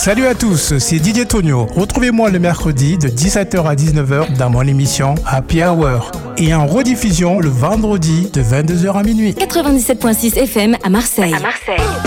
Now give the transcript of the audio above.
Salut à tous, c'est Didier Tonio. Retrouvez-moi le mercredi de 17h à 19h dans mon émission Happy Hour et en rediffusion le vendredi de 22h à minuit. 97.6 FM à Marseille.